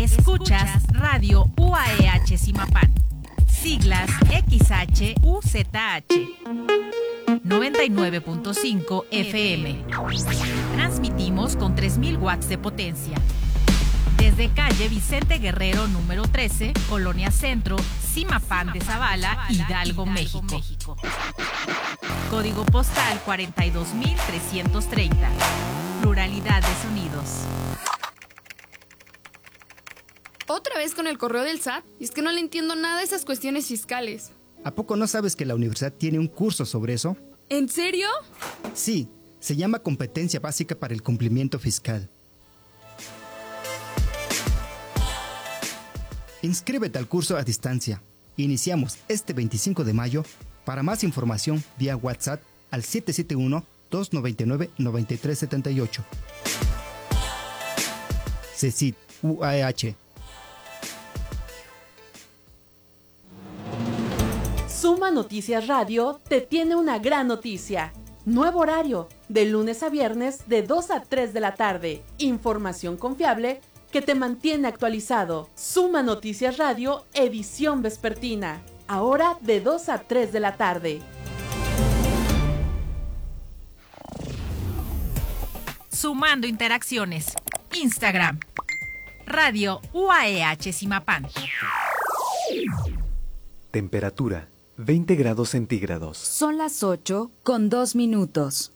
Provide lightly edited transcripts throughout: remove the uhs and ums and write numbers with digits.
Escuchas Radio UAEH Zimapán. Siglas XHUZH. 99.5 FM. Transmitimos con 3000 watts de potencia. Desde calle Vicente Guerrero número 13, Colonia Centro, Zimapán de Zavala, Hidalgo, México. Código postal 42330. Pluralidad de sonidos. ¿Otra vez con el correo del SAT? Y es que no le entiendo nada a esas cuestiones fiscales. ¿A poco no sabes que la universidad tiene un curso sobre eso? ¿En serio? Sí, se llama Competencia Básica para el Cumplimiento Fiscal. Inscríbete al curso a distancia. Iniciamos este 25 de mayo. Para más información, vía WhatsApp al 771-299-9378. CECIT UAEH. Suma Noticias Radio te tiene una gran noticia. Nuevo horario, de lunes a viernes de 2 a 3 de la tarde. Información confiable que te mantiene actualizado. Suma Noticias Radio, edición vespertina. Ahora de 2 a 3 de la tarde. Sumando interacciones. Instagram. Radio UAEH Zimapán. Temperatura 20 grados centígrados. Son las 8:02.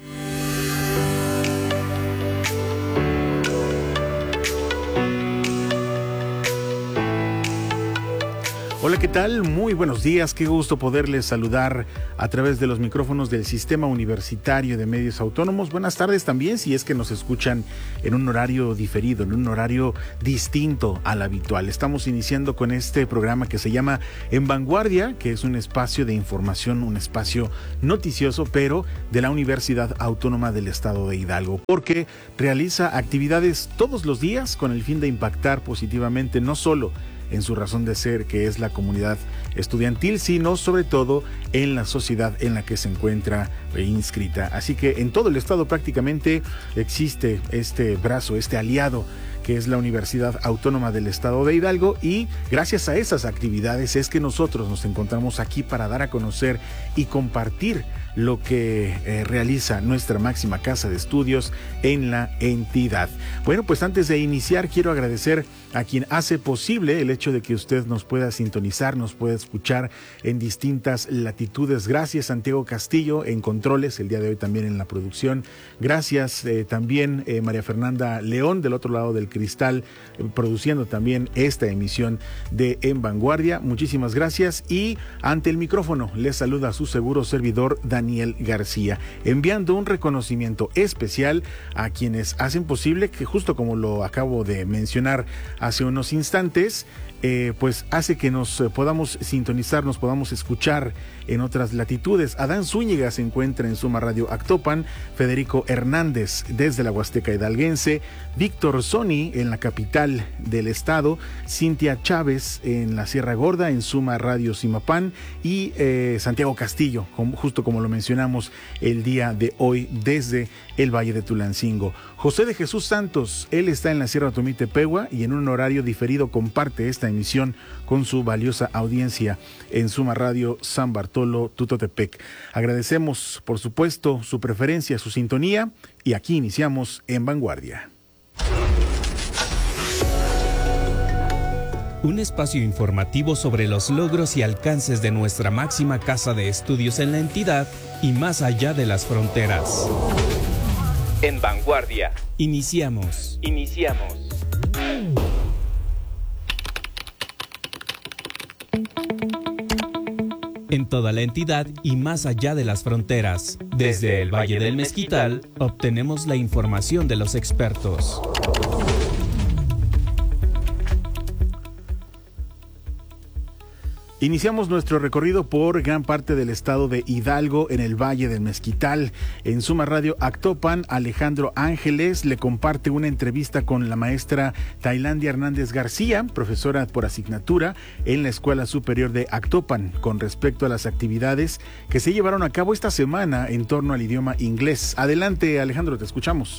Hola, ¿qué tal? Muy buenos días, qué gusto poderles saludar a través de los micrófonos del Sistema Universitario de Medios Autónomos. Buenas tardes también, si es que nos escuchan en un horario diferido, en un horario distinto al habitual. Estamos iniciando con este programa que se llama En Vanguardia, que es un espacio de información, un espacio noticioso, pero de la Universidad Autónoma del Estado de Hidalgo, porque realiza actividades todos los días con el fin de impactar positivamente no solo en su razón de ser, que es la comunidad estudiantil, sino sobre todo en la sociedad en la que se encuentra inscrita. Así que en todo el estado prácticamente existe este brazo, este aliado que es la Universidad Autónoma del Estado de Hidalgo, y gracias a esas actividades es que nosotros nos encontramos aquí para dar a conocer y compartir lo que realiza nuestra máxima casa de estudios en la entidad. Bueno, pues antes de iniciar quiero agradecer a quien hace posible el hecho de que usted nos pueda sintonizar, nos pueda escuchar en distintas latitudes. Gracias, Santiago Castillo en controles, el día de hoy también en la producción. Gracias también María Fernanda León del otro lado del cristal, produciendo también esta emisión de En Vanguardia. Muchísimas gracias, y ante el micrófono les saluda su seguro servidor Daniel García, enviando un reconocimiento especial a quienes hacen posible que, justo como lo acabo de mencionar hace unos instantes, pues hace que nos podamos sintonizar, nos podamos escuchar en otras latitudes. Adán Zúñiga se encuentra en Suma Radio Actopan, Federico Hernández desde la Huasteca Hidalguense, Víctor Soni en la capital del estado, Cintia Chávez en la Sierra Gorda en Suma Radio Zimapán, y Santiago Castillo, justo como lo mencionamos el día de hoy desde el Valle de Tulancingo. José de Jesús Santos, él está en la Sierra Tomitepegua y en un horario diferido comparte esta emisión con su valiosa audiencia en Suma Radio San Bartolo, Tutotepec. Agradecemos, por supuesto, su preferencia, su sintonía, y aquí iniciamos En Vanguardia. Un espacio informativo sobre los logros y alcances de nuestra máxima casa de estudios en la entidad y más allá de las fronteras. En Vanguardia. Iniciamos. En toda la entidad y más allá de las fronteras. Desde el Valle del Mezquital, obtenemos la información de los expertos. Iniciamos nuestro recorrido por gran parte del estado de Hidalgo, en el Valle del Mezquital. En Suma Radio Actopan, Alejandro Ángeles le comparte una entrevista con la maestra Tailandia Hernández García, profesora por asignatura en la Escuela Superior de Actopan, con respecto a las actividades que se llevaron a cabo esta semana en torno al idioma inglés. Adelante, Alejandro, te escuchamos.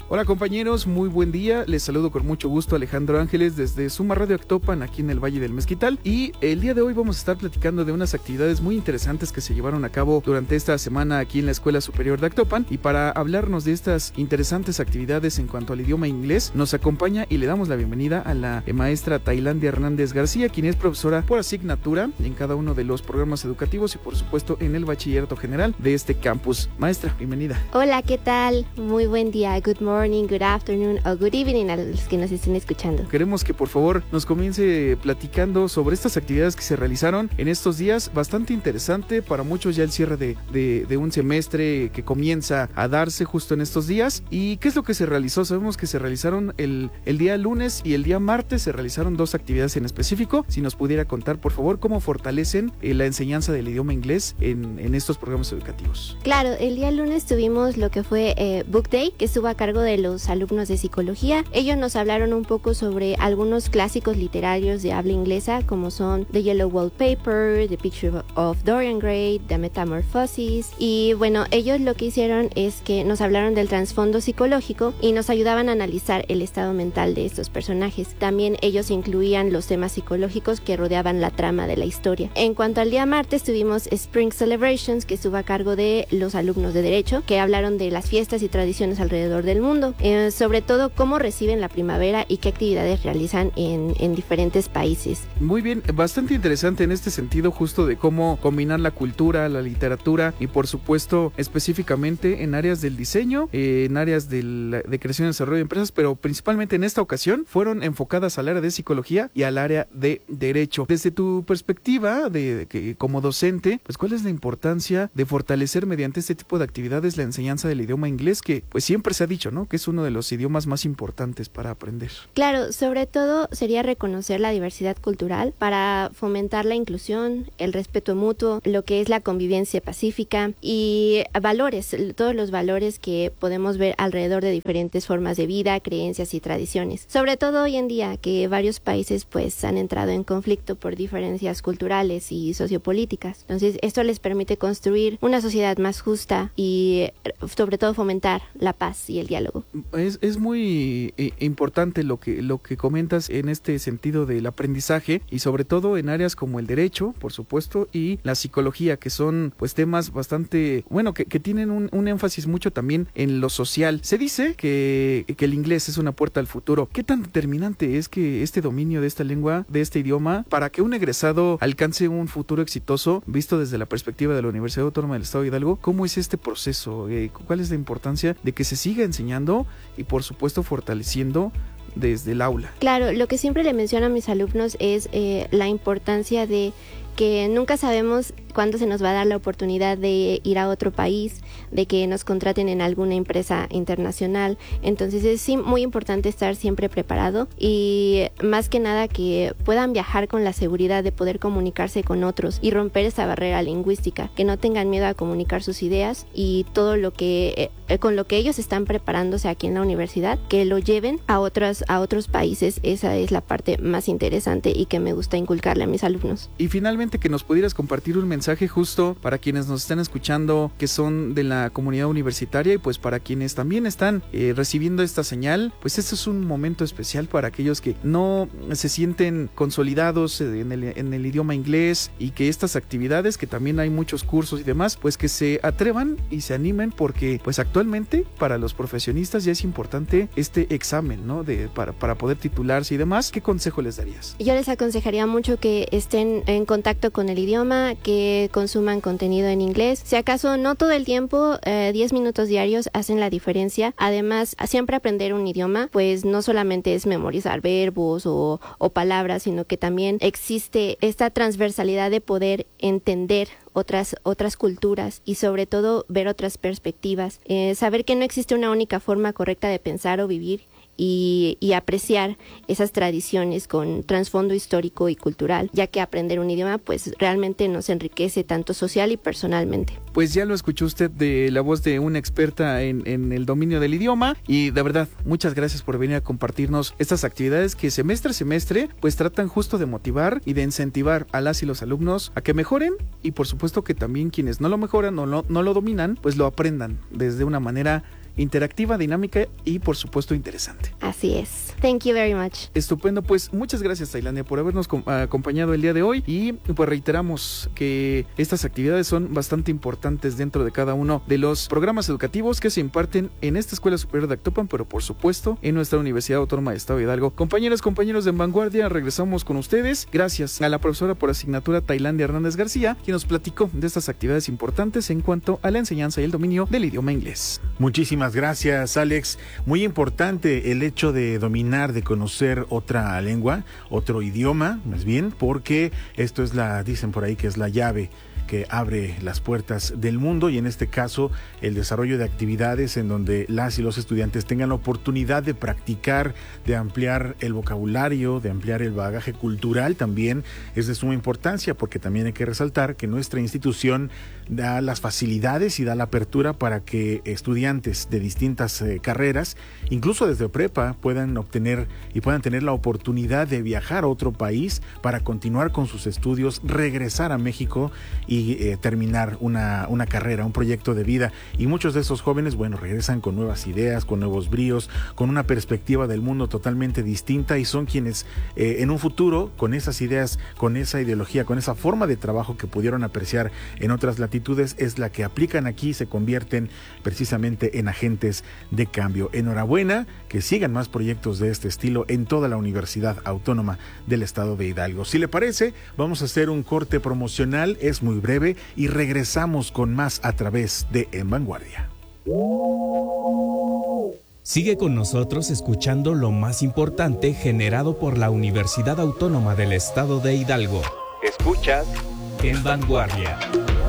Hola compañeros, muy buen día. Les saludo con mucho gusto Alejandro Ángeles desde Suma Radio Actopan, aquí en el Valle del Mezquital. Y el día de hoy vamos a estar platicando de unas actividades muy interesantes que se llevaron a cabo durante esta semana aquí en la Escuela Superior de Actopan. Y para hablarnos de estas interesantes actividades en cuanto al idioma inglés, nos acompaña y le damos la bienvenida a la maestra Tailandia Hernández García, quien es profesora por asignatura en cada uno de los programas educativos y por supuesto en el bachillerato general de este campus. Maestra, bienvenida. Hola, ¿qué tal? Muy buen día. Good morning, good afternoon o good evening a los que nos estén escuchando. Queremos que por favor nos comience platicando sobre estas actividades que se realizaron en estos días. Bastante interesante, para muchos ya el cierre de un semestre que comienza a darse justo en estos días. ¿Y qué es lo que se realizó? Sabemos que se realizaron el día lunes y el día martes se realizaron dos actividades en específico. Si nos pudiera contar por favor cómo fortalecen la enseñanza del idioma inglés en estos programas educativos. Claro, el día lunes tuvimos lo que fue Book Day, que estuvo a cargo de los alumnos de psicología. Ellos nos hablaron un poco sobre algunos clásicos literarios de habla inglesa, como son The Yellow Wallpaper, The Picture of Dorian Gray, The Metamorphosis. Y bueno, ellos lo que hicieron es que nos hablaron del trasfondo psicológico y nos ayudaban a analizar el estado mental de estos personajes. También ellos incluían los temas psicológicos que rodeaban la trama de la historia. En cuanto al día martes tuvimos Spring Celebrations, que estuvo a cargo de los alumnos de Derecho, que hablaron de las fiestas y tradiciones alrededor del mundo, sobre todo cómo reciben la primavera y qué actividades realizan en diferentes países. Muy bien, bastante interesante en este sentido justo de cómo combinar la cultura, la literatura y por supuesto específicamente en áreas del diseño, en áreas de creación y desarrollo de empresas, pero principalmente en esta ocasión fueron enfocadas al área de psicología y al área de derecho. Desde tu perspectiva de que como docente, pues ¿cuál es la importancia de fortalecer mediante este tipo de actividades la enseñanza del idioma inglés, que pues siempre se ha dicho, ¿no?, que es uno de los idiomas más importantes para aprender? Claro, sobre todo sería reconocer la diversidad cultural para fomentar la inclusión, el respeto mutuo, lo que es la convivencia pacífica y valores, todos los valores que podemos ver alrededor de diferentes formas de vida, creencias y tradiciones. Sobre todo hoy en día que varios países pues han entrado en conflicto por diferencias culturales y sociopolíticas. Entonces esto les permite construir una sociedad más justa y sobre todo fomentar la paz y el diálogo. Es muy importante lo que comentas en este sentido del aprendizaje y sobre todo en áreas como el derecho, por supuesto, y la psicología, que son pues temas bastante, bueno, que tienen un énfasis mucho también en lo social. Se dice que el inglés es una puerta al futuro. ¿Qué tan determinante es que este dominio de esta lengua, de este idioma, para que un egresado alcance un futuro exitoso, visto desde la perspectiva de la Universidad Autónoma del Estado de Hidalgo? ¿Cómo es este proceso? ¿Cuál es la importancia de que se siga enseñando y por supuesto fortaleciendo desde el aula? Claro, lo que siempre le menciono a mis alumnos es la importancia de que nunca sabemos cuándo se nos va a dar la oportunidad de ir a otro país, de que nos contraten en alguna empresa internacional. Entonces es muy importante estar siempre preparado y más que nada que puedan viajar con la seguridad de poder comunicarse con otros y romper esa barrera lingüística, que no tengan miedo a comunicar sus ideas y todo lo que con lo que ellos están preparándose aquí en la universidad, que lo lleven a otros países. Esa es la parte más interesante y que me gusta inculcarle a mis alumnos. Y finalmente, que nos pudieras compartir un mensaje justo para quienes nos están escuchando que son de la comunidad universitaria y pues para quienes también están recibiendo esta señal, pues este es un momento especial para aquellos que no se sienten consolidados en el idioma inglés y que estas actividades, que también hay muchos cursos y demás, pues que se atrevan y se animen, porque pues actualmente para los profesionistas ya es importante este examen, ¿no?, para poder titularse y demás. ¿Qué consejo les darías? Yo les aconsejaría mucho que estén en contacto con el idioma, que consuman contenido en inglés. Si acaso no todo el tiempo, 10 minutos diarios hacen la diferencia. Además, siempre aprender un idioma, pues no solamente es memorizar verbos o palabras, sino que también existe esta transversalidad de poder entender otras culturas y sobre todo ver otras perspectivas. Saber que no existe una única forma correcta de pensar o vivir y apreciar esas tradiciones con trasfondo histórico y cultural, ya que aprender un idioma pues realmente nos enriquece tanto social y personalmente. Pues ya lo escuchó usted de la voz de una experta en el dominio del idioma y de verdad muchas gracias por venir a compartirnos estas actividades que semestre a semestre pues tratan justo de motivar y de incentivar a las y los alumnos a que mejoren y por supuesto que también quienes no lo mejoran o no lo dominan pues lo aprendan desde una manera interactiva, dinámica y por supuesto interesante. Así es. Thank you very much. Estupendo, pues muchas gracias, Tailandia, por habernos acompañado el día de hoy, y pues reiteramos que estas actividades son bastante importantes dentro de cada uno de los programas educativos que se imparten en esta Escuela Superior de Actopan, pero por supuesto en nuestra Universidad Autónoma de Estado de Hidalgo. Compañeras, compañeros de En Vanguardia, regresamos con ustedes. Gracias a la profesora por asignatura Tailandia Hernández García, quien nos platicó de estas actividades importantes en cuanto a la enseñanza y el dominio del idioma inglés. Muchísimas gracias, Alex. Muy importante el hecho de dominar, de conocer otra lengua, otro idioma, más bien, porque esto es dicen por ahí que es la llave que abre las puertas del mundo, y en este caso el desarrollo de actividades en donde las y los estudiantes tengan la oportunidad de practicar, de ampliar el vocabulario, de ampliar el bagaje cultural, también es de suma importancia, porque también hay que resaltar que nuestra institución da las facilidades y da la apertura para que estudiantes de distintas carreras, incluso desde prepa, puedan obtener y puedan tener la oportunidad de viajar a otro país para continuar con sus estudios, regresar a México y terminar una carrera, un proyecto de vida. Y muchos de esos jóvenes, bueno, regresan con nuevas ideas, con nuevos bríos, con una perspectiva del mundo totalmente distinta, y son quienes en un futuro, con esas ideas, con esa ideología, con esa forma de trabajo que pudieron apreciar en otras latitudes, es la que aplican aquí y se convierten precisamente en agentes de cambio. Enhorabuena, que sigan más proyectos de este estilo en toda la Universidad Autónoma del Estado de Hidalgo. Si le parece, vamos a hacer un corte promocional, es muy breve, y regresamos con más a través de En Vanguardia. Sigue con nosotros escuchando lo más importante generado por la Universidad Autónoma del Estado de Hidalgo. Escuchas En Vanguardia.